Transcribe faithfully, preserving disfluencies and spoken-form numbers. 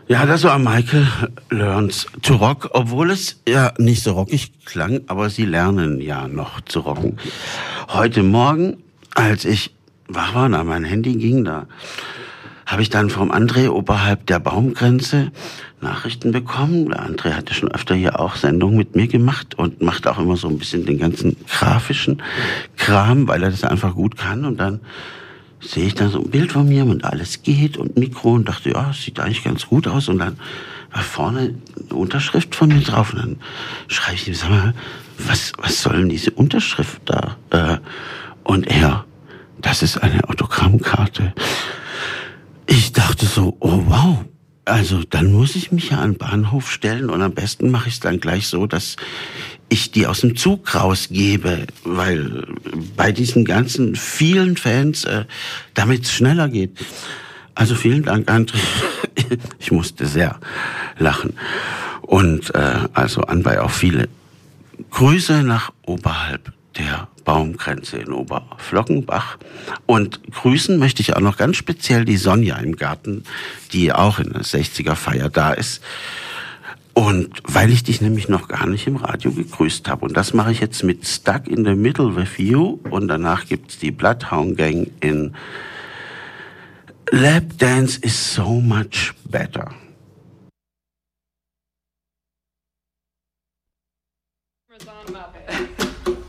Ja, das war Michael Learns to Rock, obwohl es ja nicht so rockig klang, aber sie lernen ja noch zu rocken. Heute Morgen, als ich wach war und an mein Handy ging, da habe ich dann vom André oberhalb der Baumgrenze Nachrichten bekommen. Der André hatte schon öfter hier auch Sendungen mit mir gemacht und macht auch immer so ein bisschen den ganzen grafischen Kram, weil er das einfach gut kann. Und dann sehe ich dann so ein Bild von mir und alles geht und Mikro und dachte, ja, sieht eigentlich ganz gut aus. Und dann war vorne eine Unterschrift von mir drauf und dann schreibe ich ihm, sag mal, was, was soll denn diese Unterschrift da? Äh, und er, das ist eine Autogrammkarte. Ich dachte so, oh wow, also dann muss ich mich ja an den Bahnhof stellen und am besten mache ich es dann gleich so, dass ich die aus dem Zug rausgebe, weil bei diesen ganzen vielen Fans äh, damit es schneller geht. Also vielen Dank, André. Ich musste sehr lachen. Und äh, also anbei auch viele Grüße nach oberhalb der Baumgrenze in Oberflockenbach. Und grüßen möchte ich auch noch ganz speziell die Sonja im Garten, die auch in der sechziger-Feier da ist. Und weil ich dich nämlich noch gar nicht im Radio gegrüßt habe. Und das mache ich jetzt mit Stuck in the Middle with You. Und danach gibt's die Bloodhound Gang in Lap Dance is so much better.